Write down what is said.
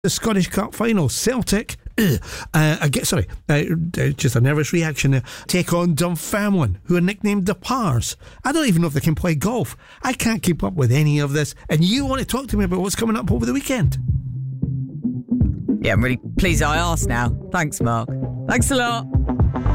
The Scottish Cup final, Celtic. Just a nervous reaction there. Take on Dunfermline, who are nicknamed the Pars. I don't even know if they can play golf. I can't keep up with any of this. And you want to talk to me about what's coming up over the weekend? Yeah, I'm really pleased I asked now. Thanks, Mark. Thanks a lot.